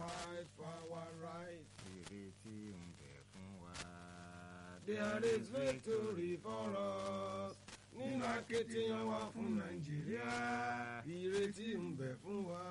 fight for our rights. Ìrètí ń bẹ fún wa. There is victory for us. Nínú akitiyan wa fún Nàìjíríà, ìrètí ń bẹ fún wa.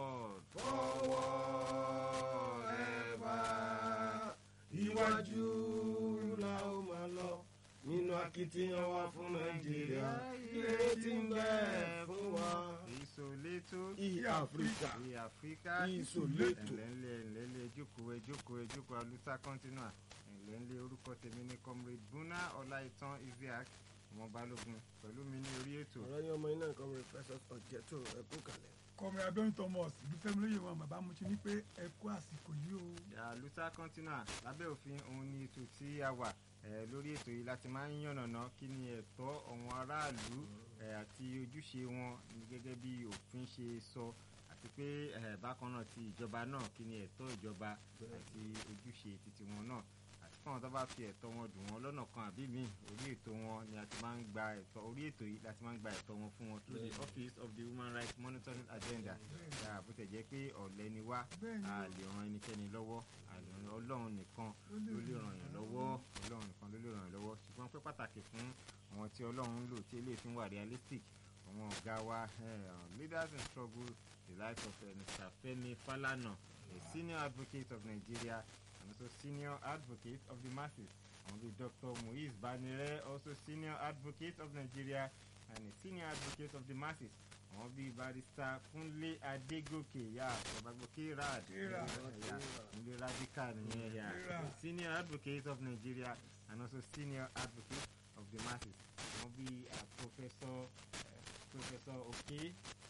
Forward ever, iwájú la ó máa lọ. Nínú akitiyan wa fún Nàìjíríà, ìrètí ń bẹ fún wa. Ìsòlétò. Áfíríkà. Ìsòlétò. ẹ̀lẹ́lẹ̀ ẹjókòó alusa continua. ẹ̀lẹ́lẹ̀ orúkọ tèmi ní comrade Buna Ọláìtàn Isiaq ọmọ Balógun pẹ̀lú mi ní orí ètò. ọ̀rọ̀ yẹn ọmọ iná comrade Festus Ọ̀jẹ̀tò ẹ̀kú kalẹ̀. Comrade Abiodun Thomas ìdúfẹ́mi lóye wọn bàbá mo ti ní pé ẹ kú àsìkò yìí o. alusa continua lábẹ́ òfin òun ni ètò tí a wà lórí ètò yìí láti máa ń yànnàná kí ni ẹ̀tọ́ àwọn aráàlú àti ojúṣe wọn gẹ́gẹ́ bí òfin ṣe sọ àti pé bákan náà ti ìjọba náà kí ni ẹ̀tọ́ ìjọba àti ojúṣe titi wọn náà àti fún àwọn tó bá fi ẹ̀tọ́ wọn dùn wọn lọ́nà kan àbí míì orí ètò wọn ni a ti máa ń gba ẹ̀tọ́ orí ètò yìí láti máa ń gba ẹ̀tọ́ wọn fún wọn through the Office of the Human Rights Monitoring Agenda bó tẹ̀ jẹ́ pé ọ̀lẹ ni wá a lè ran ẹnikẹ́ni lọ́wọ́ Ọlọ́run nìkan ló lè ràn yàn lọ́wọ́ Ọlọ́run nìkan ló lè ràn yàn lọ́wọ́ ṣùgbọ́n pé pàtàkì fún àwọn tí Ọlọ́run ń lò tí eléyìí fi ń wà realistic àwọn ọ̀gá wa leaders in struggle the likes of Mr. Femi Falana a senior advocate of Nigeria and also senior advocate of the masses and the Dr. Muiz Banire also senior advocate of Nigeria and a senior advocate of the masses àwọn bíi barrister Kunle Adegoke Babagoke Rad Kunle Radical nìyẹn senior advocate of Nigeria and also senior advocate of the masses àwọn bíi Professor Oke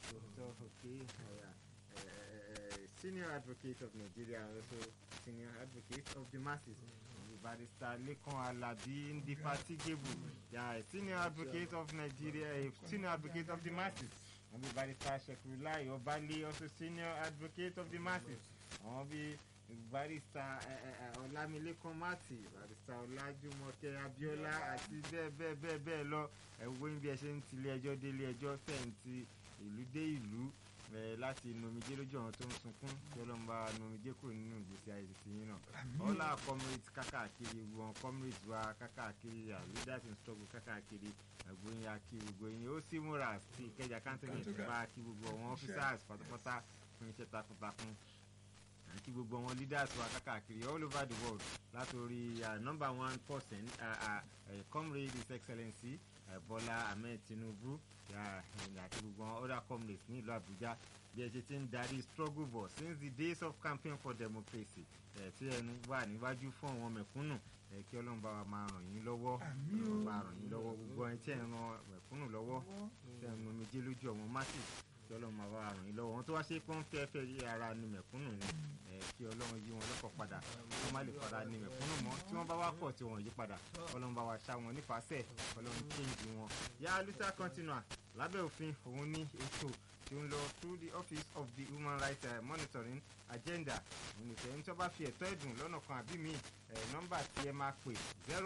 senior advocate of Nigeria and also senior advocate of the masses barrister Lekan Alabi Indefatigable senior advocate of Nigeria senior advocate of the masses àwọn bíi barrister Shekulai Obale also senior advocate of the masses àwọn bíi barrister Ọlámilékan Mati barrister Ọlájúmọ̀kẹ́ Abíọ́lá àti bẹ́ẹ̀ lọ ẹ̀wọ́ bí ẹ ṣe ń tilé ẹjọ́ délé ẹjọ́ fẹ̀yìntì ìlú dé ìlú láti nomijé lójú àwọn tó ń sunkún tí Ọlọ́run bá nomijé kúrò nínú ìgbésí ayé ti yín náà ọlá comrades kákàkiri wọn comrades wa kákàkiri leaders in struggle kákàkiri ẹgbóyin akí gbogbo yín ó sì múra sí Ìkẹjà cantonment bá kí gbogbo àwọn officers pátápátá fún iṣẹ́ takuntakun àti gbogbo àwọn leaders wa kákàkiri all over the world látòrí number 1 person comrade his excellency Bọ́lá Ahmed Tinubu àti gbogbo àwọn other comrades ní ìlú Àbújá bí ẹ ṣe ti ń darí struggle ball since the days of campaign for democracy tí ẹnu wà níwájú fún àwọn mẹ̀kúnnù kí Ọlọ́run bá wa máa ràn yín lọ́wọ́ gbogbo ẹni tí ẹ̀ ń ran mẹ̀kúnnù lọ́wọ́ tí ẹ̀ ń omijé lójú ọmọ masses kí Ọlọ́run máa bá wa ràn yín lọ́wọ́ wọn tó wá ṣe pé wọ́n fẹ́ yí ara ni mẹ̀kúnnù ni kí Ọlọ́run yí wọn lọ́kọ̀ padà kí wọ́n má lè fara ni mẹ̀kúnnù mọ́ tí wọ́n bá wá pọ̀ tí wọ́n yí padà Ọlọ́run bá wa ṣá wọn nípasẹ̀ Ọlọ́run change wọn. alusa continua lábẹ́ òfin òun ní ètò tí ń lọ through the Office of the Human Rights Monitoring Agenda ìnìfẹ́ ní tó bá fi ẹ̀tọ́ ẹ̀dùn lọ́nà kan àbí mi nọ́mbà tí ẹ máa pè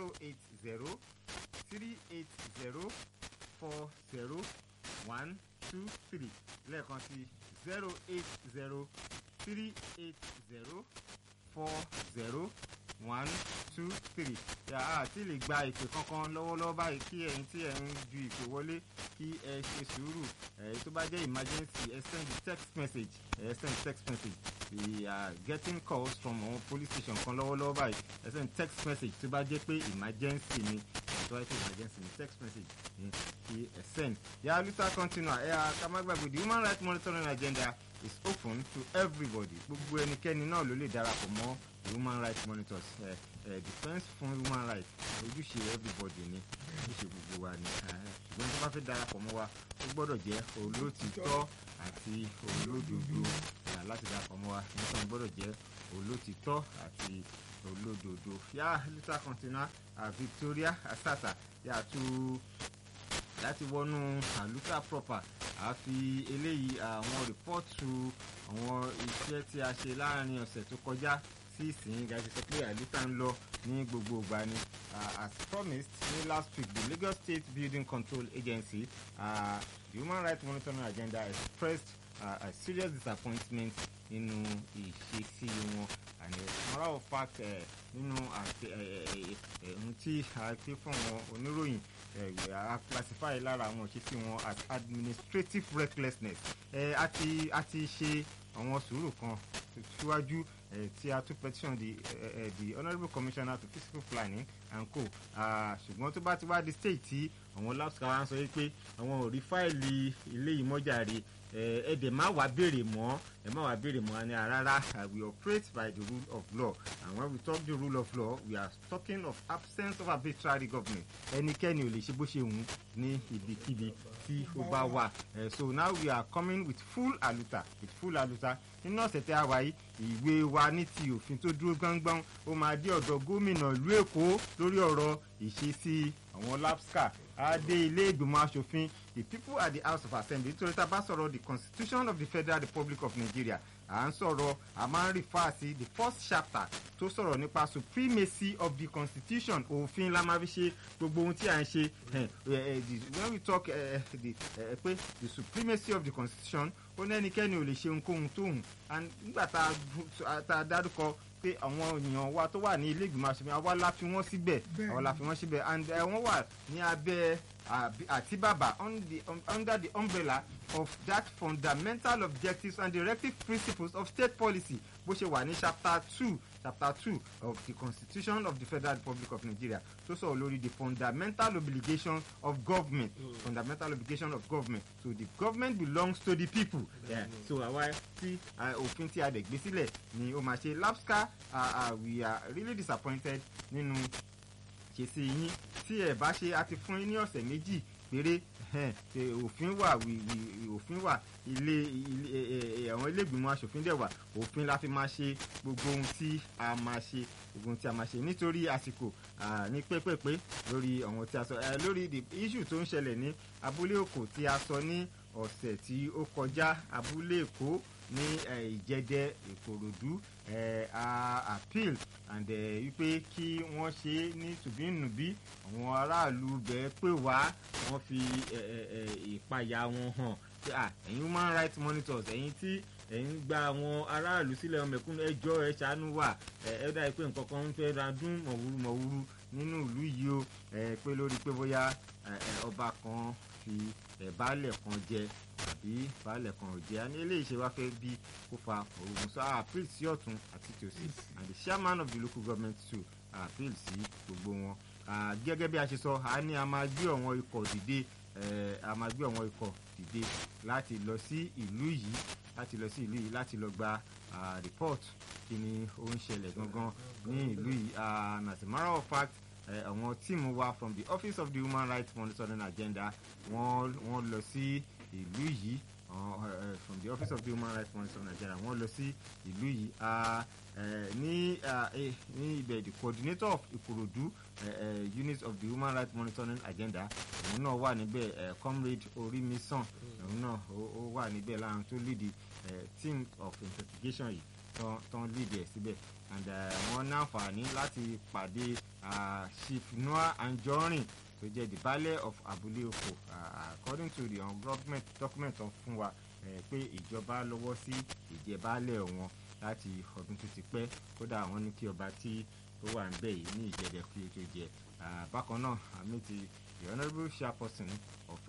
080-380-40123 lẹ́ẹ̀kan sí 080-380-40123 àti lè gba ìpè kankan lọ́wọ́lọ́wọ́ báyìí kí ẹ̀yin tí ẹ̀ ń ju ìpè wọlé kí ẹ ṣe sùúrù tó bá jẹ́ emergency ẹ send text message we are getting calls from our police station kan lọ́wọ́lọ́wọ́ báyìí ẹ send text message tó bá jẹ́ pé emergency ni text message kí ẹ send. alusa continua ká má gbàgbé the Human Rights Monitoring Agenda is open to everybody gbogbo ẹnikẹ́ni náà ló lè darapọ̀ mọ́ the Human Rights Monitors defence fún human rights ojúṣe everybody ni ojúṣe gbogbo wa ni ṣùgbọ́n tó bá fẹ́ darapọ̀ mọ́ wa ó gbọ́dọ̀ jẹ́ olótìtọ́ àti olódodo láti darapọ̀ mọ́ wa nítorí gbọ́dọ̀ jẹ́ olótìtọ́ àti olódodo. alusa continua Victoria Asata láti wọnú alusa proper àfi eléyìí àwọn rìpọ́ọ̀tù àwọn iṣẹ́ tí a ṣe láàrin ọ̀sẹ̀ tó kọjá sí ìsìn gàdí sọ pé àlùtà ń lọ ní gbogbo ìgbà ni as promised ní last week the Lagos State Building Control Agency the Human Rights Monitoring Agenda expressed a serious disappointment nínú ìṣesí fact nínú ohun tí a ké fún àwọn oníròyìn a classify lára àwọn òṣìṣẹ́ wọn as administrative recklessness. A ti ṣe àwọn sùúrù kan síwájú tí a tún petition the honourable commissioner to fiscal planning and co ṣùgbọ́n tó bá ti wá di stage tí àwọn LAPSCA wa ń sọ pé àwọn ò rí fáìlì ilé ìmọ̀járe ẹ̀dẹ̀ má wàá béèrè mọ́ ni rárá. We operate by the rule of law, and when we talk the rule of law we are talking of absence of arbitrary government. Ẹnikẹ́ni ò lè ṣe bó ṣe wù ú ní ibikíbi tí ó bá wà. So now we are coming with full aluta nínú ọ̀sẹ̀ tí a wà yìí. Ìwé wa ní ti òfin tó dúró gbọ́ngbọ́n ó máa dé ọ̀dọ̀ gómìnà ìlú Èkó lórí ọ̀rọ̀ ìṣesí àwọn LAPSCA á dé ilé ìgbìmọ̀ asòfin. The people at the House of Assembly nítorí tá a bá sọ̀rọ̀ the Constitution of the Federal Republic of Nigeria à ń sọ̀rọ̀ a máa ń refer sí the first chapter tó sọ̀rọ̀ nípa supremacy of the Constitution. Òfin la máa fi ṣe gbogbo ohun tí à ń ṣe. When we talk pé the supremacy of the Constitution ó ní ẹnikẹ́ni ò lè ṣe ohunkóhun tó hùn. And nígbà tá a dárúkọ pé àwọn èèyàn wa tó wà ní ilé ìgbìmọ̀ aṣòfin àwa la fi wọ́n síbẹ̀ and wọ́n wà ní abẹ́ àtíbàbà under the umbrella of that fundamental objectives and directive principles of state policy bó ṣe wà ní chapter 2 of the Constitution of the Federal Republic of Nigeria tó sọ̀rọ̀ lórí the fundamental obligation of government. So the government belongs to the people. So àwa tí òfin tí a dẹ̀ gbé sílẹ̀ ni ó máa ṣe. LAPSCA we are really disappointed nínú ṣe sí yín tí ẹ bá ṣe a ti fún yín ní ọ̀sẹ̀ méjì péré. Òfin wà ilé àwọn ilé ìgbìmọ̀ aṣòfin dẹ̀ wà. Òfin la fi máa ṣe gbogbo ohun tí a máa ṣe nítorí àsìkò ní pẹ́pẹ́pẹ́ lórí àwọn tí a sọ lórí the issue tó ń ṣẹlẹ̀ ní abúlé Èkó tí a sọ ní ọ̀sẹ̀ tí ó kọjá. Abúlé Èkó ní Ìjẹ̀dẹ̀ Ìkòròdú appeal and wípé kí wọ́n ṣe ní tùbínùbí. Àwọn aráàlú bẹ́ẹ̀ pè wá wọ́n fi ìpayà wọn hàn pé ẹ̀yin human rights monitors ẹ̀yin tí ẹ̀yin gba àwọn aráàlú sílẹ̀ ọmọ ẹ̀kúnnú ẹjọ́ ẹ ṣàánú wà ẹ dá pé nǹkan kan ń fẹ́ ra dún mọ̀wúrú nínú ìlú yìí o pé lórí pé bóyá ọba kan fi baálẹ̀ kan jẹ tàbí baálẹ̀ kan ò jẹ́. Ní eléyìí ṣe wá fẹ́ bí kó fa òògùn sọ appeal sí ọ̀tún àti tòsí and the chairman of the local government too appeal sí gbogbo wọn. Gẹ́gẹ́ bí a ṣe sọ a ní a máa gbé àwọn ikọ̀ dìde láti lọ sí ìlú yìí láti lọ gba report kí ni ó ń ṣẹlẹ̀ gangan ní ìlú yìí. As a matter of fact àwọn tíìmù wa from the office of the human rights monitoring agenda wọ́n lọ sí ìlú yìí from the office of the human rights monitoring agenda wọ́n lọ sí ìlú yìí ní ibẹ̀ the coordinator of Ìkòròdú unit of the human rights monitoring agenda òun náà wà níbẹ̀ comrade Orímisàn òun náà ó wà níbẹ̀ láàrin tó lead team of investigation yìí tán lead ẹ̀ síbẹ̀ and wọ́n náǹfààní láti pàdé Chief Noah Anjorin tó jẹ́ the baálẹ̀ of Abúlé Oko according to the government document tó fún wa pé ìjọba lọ́wọ́ sí ìjẹbaálẹ̀ wọn láti ọdún tó ti pẹ́. Kódà wọ́n ní kí ọba tí ó wà níbẹ̀ yìí ní Ìjẹ̀dẹ̀ kí ó tó jẹ. Bákan náà àmì ti the honourable chairperson of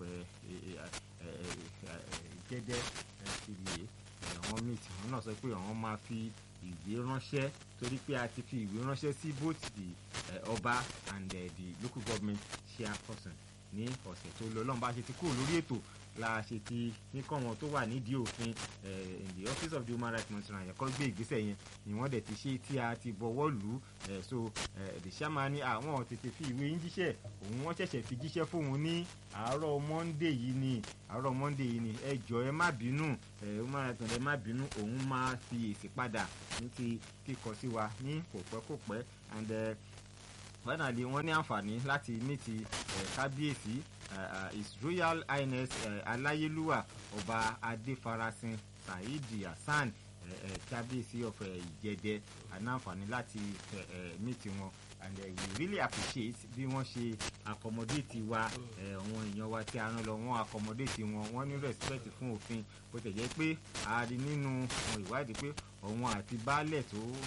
Ìjẹ̀dẹ̀ CDA wọ́n meet wọ́n náà sọ pé àwọn máa fi ìwé ránṣẹ́ torí pé a ti fi ìwé ránṣẹ́ sí both the ọba and the local government chairperson ní ọ̀sẹ̀ tó lọ. Lọ́nà bá ṣe ti kúrò lórí ètò la ṣe ti ní kọ́ wọn tó wà nídìí òfin in the office of the human rights monitoring yẹn kọ́ gbé ìgbésẹ̀ yẹn ni wọ́n dẹ̀ ti ṣe tí a ti bọ̀wọ́ lù ú. So the chairman ní àwọn tètè fi ìwé yín jíṣẹ́ wọ́n ṣẹ̀ṣẹ̀ fi jíṣẹ́ fóun ní àárọ̀ Monday yìí ni ẹ jọ̀ọ́ ẹ má bínú human rights monitoring ẹ má bínú òun máa fi èsì padà ní ti kíkọ sí wa ní kò pẹ́ and finally wọ́n ní àǹfààní láti meet kábíyèsí His Royal Highness Aláyélúwà Ọba Adéfarasin Saheed Hasan kábíyèsí of Ìjẹ̀dẹ̀ anáǹfààní láti meet wọn, and we really appreciate bí wọ́n ṣe accommodate wa, àwọn èèyàn wa tí a rán lọ wọ́n accommodate wọn, wọ́n ní respect fún òfin, bó tẹ̀ jẹ́ pé a rí nínú àwọn ìwádìí pé àwọn àti baálẹ̀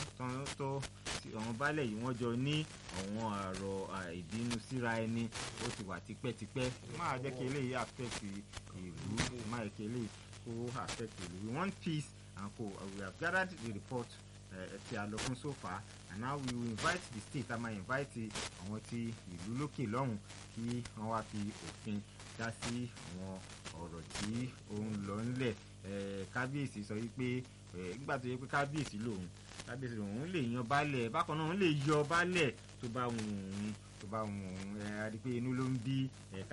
tó àwọn baálẹ̀ yìí wọ́n jọ ní àwọn àrò ìbínú síra ẹni, ó ti wà tipẹ́tipẹ́. Máa jẹ́ kí eléyìí affect ìlú, máa jẹ́ kí eléyìí kó affect ìlú. We want peace and co. We have gathered the report tí a lọ fún so far, and now we will invite the state, a máa invite àwọn tí ìlú lókè lọ́hùn kí wọ́n wá fi òfin dá sí àwọn ọ̀rọ̀ tí ó ń lọ ńlẹ̀. Kábíyèsí sọ wípé nígbà tó yẹ pé kábíyèsí lòun lè yan baálẹ̀, bákan náà òun lè yọ baálẹ̀ tó bá wù òun, a rí pé inú ló ń bí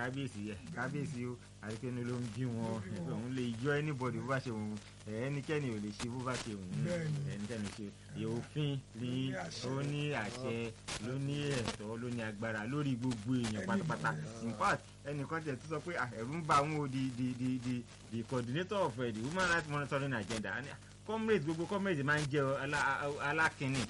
kábíyèsí ó, a rí pé inú ló ń bí wọn, òun lè yọ anybody bó bá ṣe òun, ẹnikẹ́ni ò lè ṣe bó bá ṣe òun, ẹnikẹ́ni ṣe òfin ní ó ní àṣẹ, ló ní ẹ̀tọ́, ló ní agbára lórí gbogbo èèyàn pátápátá. In fact ẹnìkan tẹ̀ tó sọ pé ẹ̀rù ń bà wọn o, the coordinator of the Human Rights Monitoring Agenda, comrades, gbogbo comrades máa ń jẹ́ alákìnní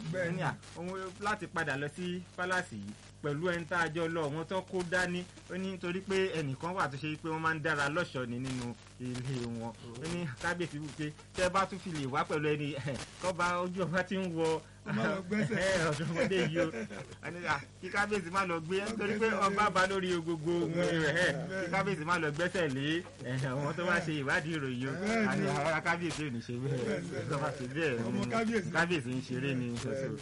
láti padà lọ sí palace yìí pẹ̀lú ẹni tá a jọ lọ wọn tó kó dání. Ó ní nítorí pé ẹnìkan wà tó ṣe pé wọ́n máa ń dára lọ́ṣọ̀ọ́ ní nínú ilé wọn. Ó ní kábíyèsí wípé tẹ́ bá tún fi lè wá pẹ̀lú ẹni kọ́ba ojú ọba tí ń wọ ọ̀dọ́mọdé yìí o, kí kábíyèsí má lọ gbé, nítorí pé ọba bá lórí gbogbo kí kábíyèsí má lọ gbẹ́sẹ̀ lé àwọn tó bá ṣe ìwádìí ìròyìn o. àní ara kábíyèsí ò ní ṣe bẹ́ẹ̀, tó bá ṣe bẹ́ẹ̀ kábíyèsí ń ṣeré ni.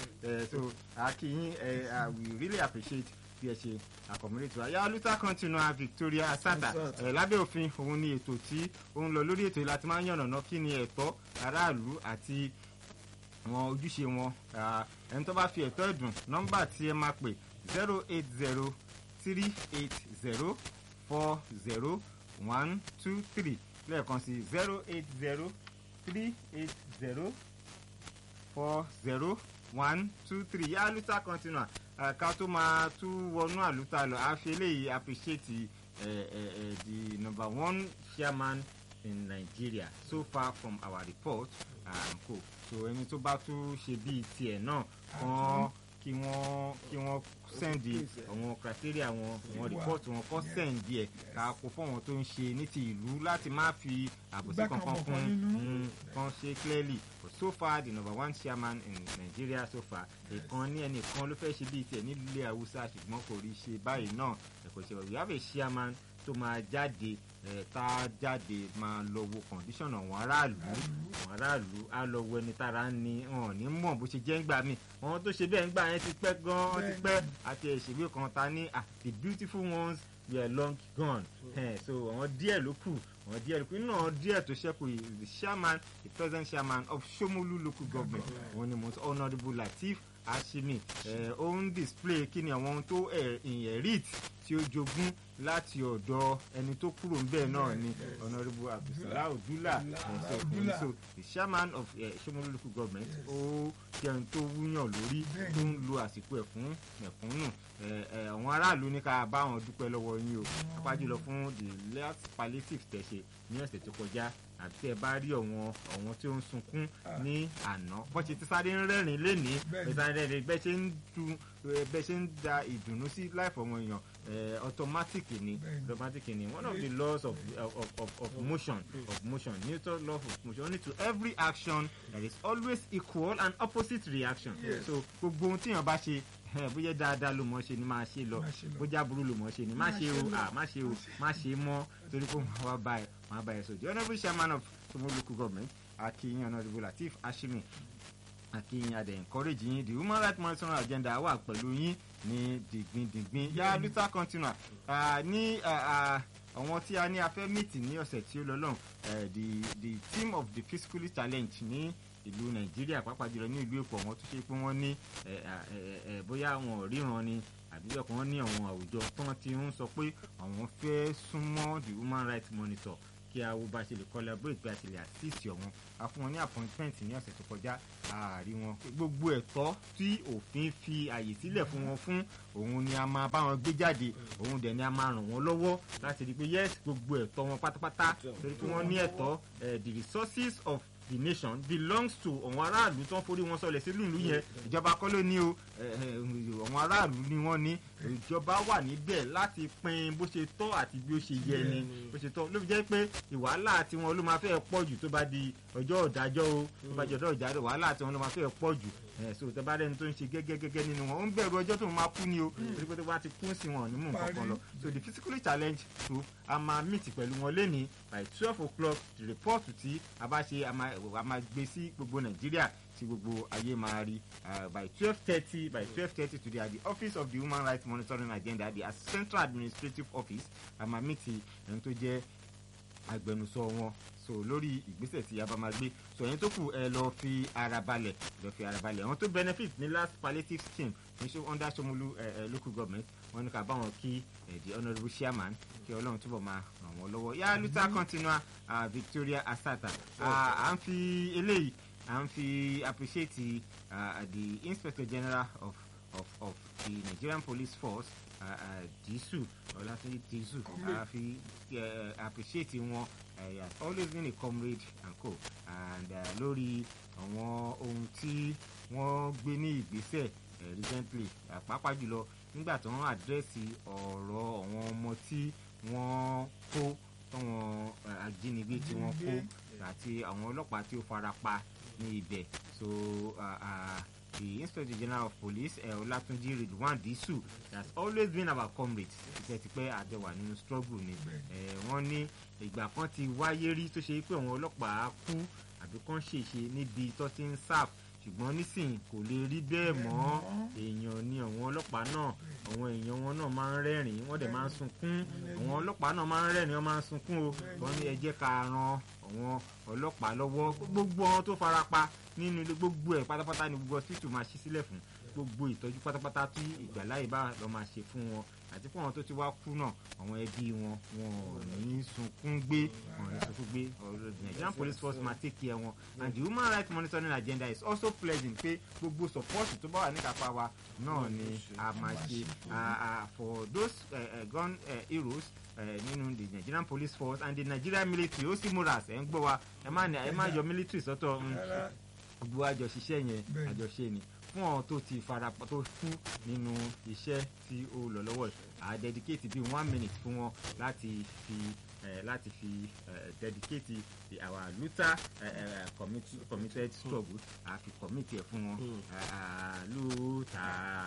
So akínyìn, we really appreciate bí ẹ ṣe accommodate wa. Yàrá Luther Continua Victoria Asata, lábẹ́ òfin òun ni ètò tí ó ń lọ. Lórí ètò yìí láti máa ń yànnàná kí ni ẹ̀tọ́ aráàlú àti àwọn ojúṣe wọn. Ẹni tó bá fi ẹ̀tọ́ ẹ̀dùn, nọ́mbà tí ẹ máa pè 08038040123, lẹ́ẹ̀kan sí 08038040123. Yàrá Luther Continua. Ká tó máa tún wọnú àlùtà lọ, a fi eléyìí appreciate the number one chairman in Nigeria so far from our report. So ẹni tó bá tún ṣe bíi tiẹ̀ náà kí wọ́n send àwọn criteria àwọn report wọn kọ́ send ẹ̀ ká kó fún àwọn tó ń ṣe ní ti ìlú láti má fi àbòsí kankan kún kan ṣe clearly. But so far the number one chairman in Nigeria so far, ẹnìkan ló fẹ́ ṣe bíi tiẹ̀ nílùú Haúsá ṣùgbọ́n kò rí ṣe báyìí náà. Ẹ̀kọ́ ṣe we have a chairman tó máa jáde máa lọ wo condition àwọn aráàlú á lọ wo ẹni tára ní wọn ní mọ̀ bó ṣe jẹ́ ńgbà míì. Àwọn tó ṣe bẹ́ẹ̀ ńgbà yẹn ti pẹ́ gan-an, ti pẹ́. Àti ìṣègbè kan ta ní the beautiful ones were long gone. So àwọn díẹ̀ ló kù, nínú àwọn díẹ̀ tó ṣẹ́kù, the present chairman of Shomolu local government, òun ni mo sọ, Honourable Lateef Ashimi. Ó ń display kí ni àwọn ohun tó inherit tí ó jogún láti ọ̀dọ̀ ẹni tó kúrò ńbẹ̀ náà ni Honourable Abdulsalam Odula. So the chairman of Shomolu local government ó jẹun tó wúyàn lórí, tó ń lo àsìkò ẹ̀ fún mẹ̀kúnnù. Àwọn aráàlú ní ká bá wọn dúpẹ́ lọ́wọ́ yín o, pàápàá jùlọ fún the last palliative tẹ̀ ṣe ní ọ̀sẹ̀ tó kọjá. Àti ẹ bá rí àwọn tí ó ń sunkún ní àná, bọ́n ṣe ti sáré ń rẹ́rìn lénìí, bẹ́ẹ̀ ṣe ń da ìdùnnú sí láìfọ̀ wọn èèyàn. Automatic ni one of the laws of motion, Newton's law of motion. Only to every action there is always equal and opposite reaction. So gbogbo ohun tí èèyàn bá ṣe, bóyá dáadáa ló mọ̀ ṣe ni máa ṣe lọ, bóyá burú ló mọ̀ ṣe ni má ṣe mọ́, torí pé wọ́n bá ẹ sọ. The honourable chairman of Shomolu local government, Akin Honourable Lateef Ashimi, Akin adé encourage yín. The Human Rights Monitoring Agenda wà pẹ̀lú yín ní dìgbìn. Yàrá Luther Continua ní àwọn tí a ní afẹ́ meet ní ọ̀sẹ̀ tí ó lọ lọ́hùn. The team of the physically challenged ní ìlú Nàìjíríà, pàápàá jùlọ ní ìlú Èkó, àwọn tó ṣe pé wọ́n ní bóyá àwọn ríran ni àbí bẹ́ẹ̀ kan ní àwọn àwùjọ tán tí ń sọ pé àwọn fẹ́ súnmọ́ the Human Rights Monitor kí a wo bá ṣe lè collaborate bí a ṣe lè assist ọ̀wọ́n. A fún wọn ní appointment ní ọ̀sẹ̀ tó kọjá, àárí wọn gbogbo ẹ̀tọ́ tí òfin fi àyè sílẹ̀ fún wọn fún òun ni a máa bá wọn gbé jáde, òun dẹ̀ ni a máa ràn wọ́n lọ́wọ́ láti rí i pé yes gbogbo ẹ̀tọ́ wọn pátápátá, torí pé wọ́n ní ẹ̀tọ́ the resources of the nation belongs to àwọn aráàlú tó ń forí wọn sọlẹ̀ sílùú ìlú yẹn. Ìjọba kọ́ ló ní o, àwọn aráàlú ni wọ́n ní. Ìjọba wà níbẹ̀ láti pín bó ṣe tọ́ àti bí ó ṣe yẹ ni bó ṣe tọ́. Ló fi jẹ́ pé ìwàhálà tiwọn ló máa fẹ́ pọ̀ jù tó bá di ọjọ́ ìdájọ́ o, tó bá di ọjọ́ ìdájọ́ wàhálà tiwọn ló máa fẹ́ pọ̀ jù. So tẹ bá rẹni tó ń ṣe gẹ́gẹ́ nínú wọn, ó ń bẹ̀rù ọjọ́ tó máa kú ni o, torí pé tó bá ti kún sí wọn ní mú nǹkan kan lọ. So the physically challenged group a máa meet pẹ̀lú wọn lẹ́ni by 12 o'clock. The report tí a bá ṣe a máa gbé sí gbogbo Nàìjíríà tí gbogbo ayé máa rí by 12:30 today at the office of the Human Rights Monitoring Agenda, the Central Administrative Office. A máa meet ẹni tó jẹ́ agbẹnusọ wọn so lórí ìgbésẹ̀ tí a bá máa gbé. So ẹ̀yin tó kù ẹ lọ fi ara balẹ̀ àwọn tó benefit ní last palliative scheme ní under Somolu local government, wọ́n ní ká bá wọn kí the honourable chairman kí Ọlọ́run túbọ̀ máa ràn wọ́n lọ́wọ́. Yá Luther Continua Victoria Asata à ń fi eléyìí à ń fi appreciate the Inspector General of the Nigerian Police Force Disu Olatunji Disu fi appreciate wọn. He has always been a comrade and co and lórí àwọn ohun tí wọ́n gbé ní ìgbésẹ̀ recently pàápàá jùlọ nígbà tí wọ́n àdírẹ́sì ọ̀rọ̀ àwọn ọmọ tí wọ́n kó táwọn ajínigbé tí wọ́n kó àti àwọn ọlọ́pàá tí ó fara pa ní ibẹ̀. So the Inspector General of Police Olatunji Ridwan Disu has always been our comrade. Tipẹ́tipẹ́ àjọwà nínú struggle ni. Wọ́n ní ìgbà kan ti wáyé rí tó ṣe pé àwọn ọlọ́pàá kú àbí kan ṣèṣe níbi tó ti ń sáf, ṣùgbọ́n nísìnyí kò lè rí bẹ́ẹ̀ mọ́. Èèyàn ni àwọn ọlọ́pàá náà, àwọn èèyàn wọn náà máa ń rẹ́rìn-ín, wọ́n dẹ̀ máa ń sunkún. Àwọn ọlọ́pàá náà máa ń rẹ́rìn-ín, wọ́n máa ń sunkún o. Wọ́n ní ẹ jẹ́ ká ran àwọn ọlọ́pàá lọ́wọ́. Gbogbo wọn tó fara pa nínú ilé gbogbo ẹ̀ pátápátá ni gbogbo hospital máa ṣí sílẹ̀ fún gbogbo ìtọ́jú pátápátá tí ìgbàláyè bá lọ máa ṣe fún wọn. Àti fún àwọn tó ti wá kú náà, àwọn ẹbí wọn ò ní sunkún gbé. Nigerian Police Force máa take care wọn. And the Human Rights Monitoring Agenda is also pledging pé gbogbo support tó bá wà ní kápá wa náà ni a máa ṣe for those gun heroes nínú the Nigerian Police Force and the Nigerian military. Ó sì múra ẹ̀ ń gbọ́ wa, ẹ má yọ military sọ́tọ̀. Gbogbo àjọṣiṣẹ́ yẹn àjọṣe ni fún àwọn tó ti farapa tó kú nínú iṣẹ́ tí ó lọ lọ́wọ́. A dedicate bíi 1 minute fún wọn láti fi dedicate our Luther committed struggle. A fi commit ẹ̀ fún wọn. Luther